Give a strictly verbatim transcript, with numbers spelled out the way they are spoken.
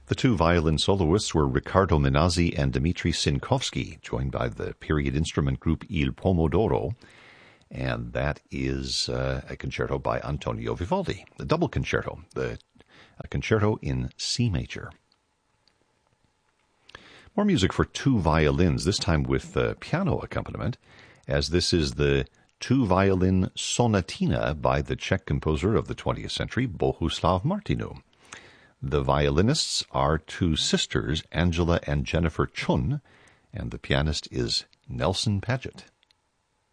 The two violin soloists were Riccardo Minazzi and Dmitri Sinkovsky, joined by the period instrument group Il Pomodoro, and that is uh, a concerto by Antonio Vivaldi, the double concerto, the a concerto in C major. More music for two violins, this time with uh, piano accompaniment, as this is the two-violin sonatina by the Czech composer of the twentieth century, Bohuslav Martinu. The violinists are two sisters, Angela and Jennifer Chun, and the pianist is Nelson Paget.